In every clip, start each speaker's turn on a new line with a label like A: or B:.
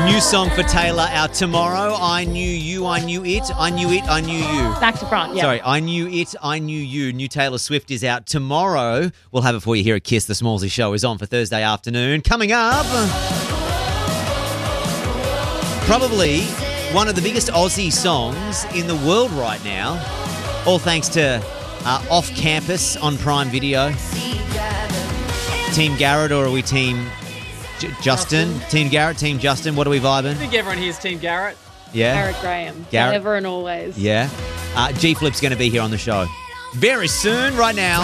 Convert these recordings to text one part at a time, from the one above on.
A: New song for Taylor out tomorrow. I knew you, I knew it, I knew it, I knew you.
B: Back to front, yeah.
A: Sorry, I knew it, I knew you. New Taylor Swift is out tomorrow. We'll have it for you here at Kiss. The Smallsy Show is on for Thursday afternoon. Coming up, probably one of the biggest Aussie songs in the world right now. All thanks to Off Campus on Prime Video. Team Garrett, or are we Team Justin? Team Garrett, Team Justin. What are we vibing?
C: I think everyone here's Team Garrett.
A: Yeah.
B: Garrett Graham.
A: Garrett.
B: Ever and always.
A: Yeah. G-Flip's going to be here on the show very soon, right now.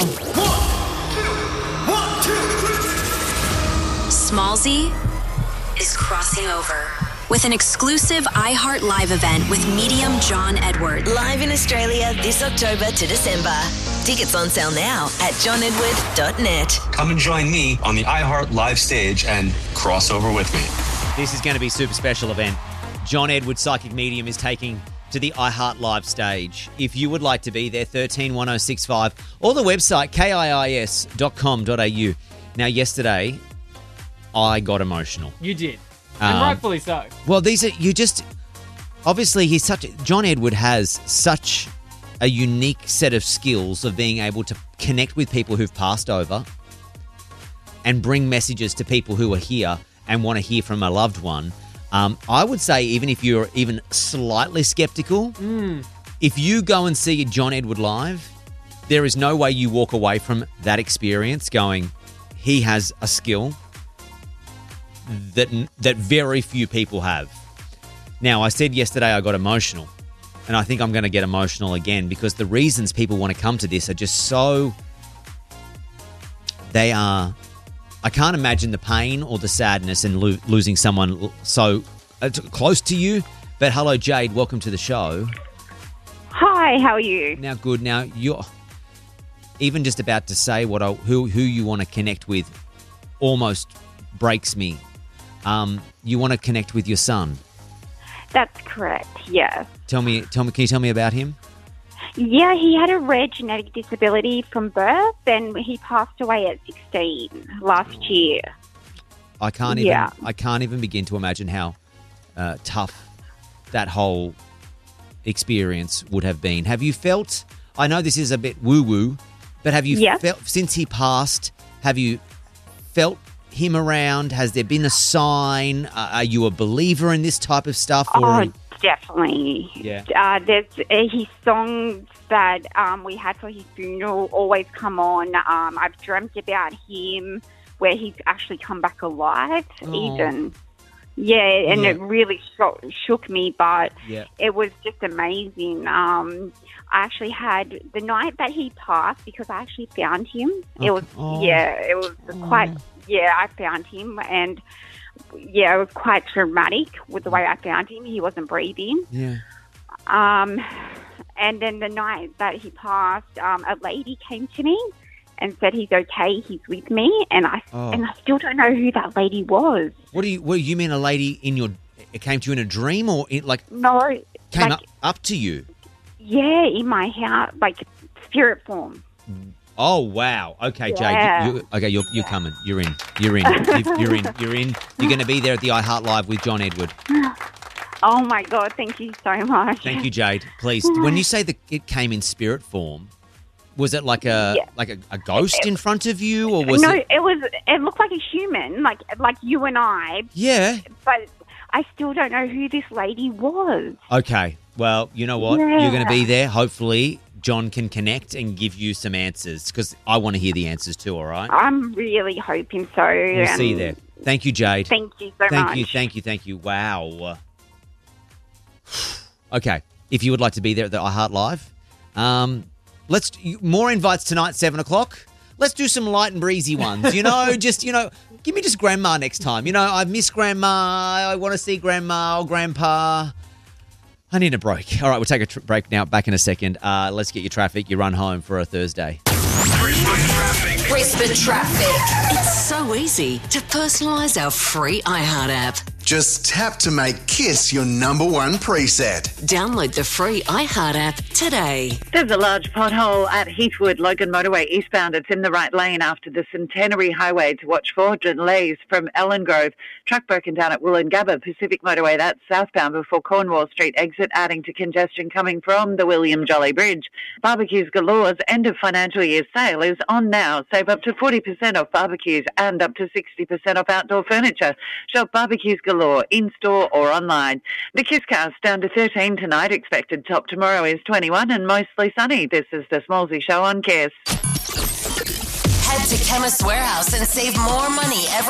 D: Smallsy is crossing over with an exclusive iHeart Live event with medium John Edward.
E: Live in Australia this October to December. Tickets on sale now at johnedward.net.
F: Come and join me on the iHeart Live stage and cross over with me.
A: This is going to be a super special event. John Edward, Psychic Medium, is taking to the iHeart Live stage. If you would like to be there, 131065, or the website, kiis.com.au. Now, yesterday, I got emotional.
C: You did. And rightfully so.
A: Well, obviously, John Edward has such a unique set of skills of being able to connect with people who've passed over and bring messages to people who are here and want to hear from a loved one. I would say, even if you're even slightly skeptical, if you go and see John Edward live, there is no way you walk away from that experience going, he has a skill that very few people have. Now, I said yesterday I got emotional, and I think I'm going to get emotional again because the reasons people want to come to this are just so... I can't imagine the pain or the sadness in losing someone so close to you. But hello, Jade. Welcome to the show.
G: Hi, how are you?
A: Now, good. Now, you're even just about to say who you want to connect with almost breaks me. You want to connect with your son.
G: That's correct, yes.
A: Can you tell me about him?
G: Yeah, he had a rare genetic disability from birth and he passed away at 16 last year.
A: I can't even begin to imagine how tough that whole experience would have been. Have you felt, I know this is a bit woo-woo, but have you felt, since he passed, have you felt him around? Has there been a sign? Are you a believer in this type of stuff?
G: Definitely.
A: Yeah.
G: There's his songs that we had for his funeral always come on. I've dreamt about him where he's actually come back alive even. Yeah, and it really shook me, but it was just amazing. I actually had the night that he passed, because I actually found him.
A: Okay.
G: It was I found him, and it was quite traumatic with the way I found him. He wasn't breathing.
A: Yeah.
G: And then the night that he passed, a lady came to me and said he's okay, he's with me, and I still don't know who that lady was.
A: What do you mean? A lady it came to you in a dream, or
G: no,
A: came up to you?
G: Yeah, in my house, like spirit form.
A: Oh wow! Okay, Jade. You're coming. You're in. You're in. You're in. You're in. You're going to be there at the iHeart Live with John Edward.
G: Oh my God! Thank you so much.
A: Thank you, Jade. Please, when you say that it came in spirit form, was it like a ghost in front of you, or was it?
G: No, it looked like a human, like you and I.
A: Yeah.
G: But I still don't know who this lady was.
A: Okay. Well, you know what?
G: Yeah.
A: You're going to be there. Hopefully, John can connect and give you some answers, because I want to hear the answers too, all right?
G: I'm really hoping so.
A: We'll see you there. Thank you, Jade.
G: Thank you so much.
A: Thank you. Wow. Okay. If you would like to be there at the iHeart Live, more invites tonight, 7 o'clock. Let's do some light and breezy ones. Give me just Grandma next time. I miss Grandma. I want to see Grandma or Grandpa. I need a break. All right, we'll take a break now. Back in a second. Let's get your traffic. You run home for a Thursday.
E: Brisbane traffic.
D: It's so easy to personalise our free iHeart app.
B: Just tap to make Kiss your number one preset.
E: Download the free iHeart app today.
H: There's a large pothole at Heathwood Logan Motorway eastbound. It's in the right lane after the Centenary Highway to watch for delays from Ellen Grove. Truck broken down at Wollongabba Pacific Motorway, that's southbound before Cornwall Street exit, adding to congestion coming from the William Jolly Bridge. Barbecues Galore's end of financial year sale is on now. Save up to 40% off barbecues and up to 60% off outdoor furniture. Shop Barbecues Galore in-store or online. The Kiss Cast down to 13 tonight. Expected top tomorrow is 21 and mostly sunny. This is the Smallsy Show on Kiss.
E: Head to Chemist Warehouse and save more money every